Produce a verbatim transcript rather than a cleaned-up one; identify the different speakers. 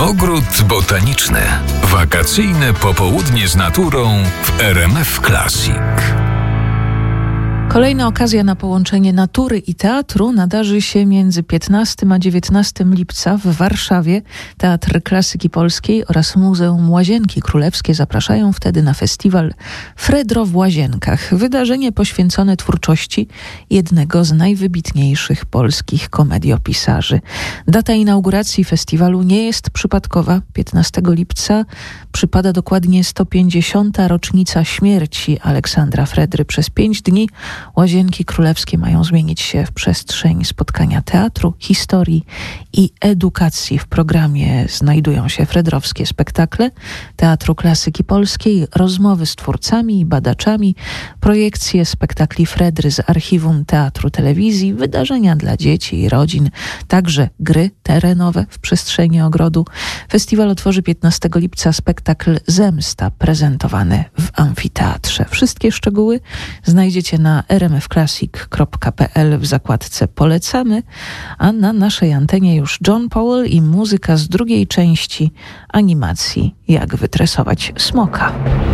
Speaker 1: Ogród botaniczny. Wakacyjne popołudnie z naturą w R M F Classic.
Speaker 2: Kolejna okazja na połączenie natury i teatru nadarzy się między piętnastego a dziewiętnastego lipca w Warszawie. Teatr Klasyki Polskiej oraz Muzeum Łazienki Królewskie zapraszają wtedy na festiwal Fredro w Łazienkach. Wydarzenie poświęcone twórczości jednego z najwybitniejszych polskich komediopisarzy. Data inauguracji festiwalu nie jest przypadkowa. piętnastego lipca przypada dokładnie sto pięćdziesiąta rocznica śmierci Aleksandra Fredry. Przez pięć dni Łazienki Królewskie mają zmienić się w przestrzeń spotkania teatru, historii i edukacji. W programie znajdują się fredrowskie spektakle Teatru Klasyki Polskiej, rozmowy z twórcami i badaczami, projekcje spektakli Fredry z archiwum teatru, telewizji, wydarzenia dla dzieci i rodzin, także gry terenowe w przestrzeni ogrodu. Festiwal otworzy piętnastego lipca spektakl Zemsta, prezentowany w amfiteatrze. Wszystkie szczegóły znajdziecie na r m f classic kropka p l w zakładce Polecamy, a na naszej antenie już John Powell i muzyka z drugiej części animacji Jak wytresować smoka.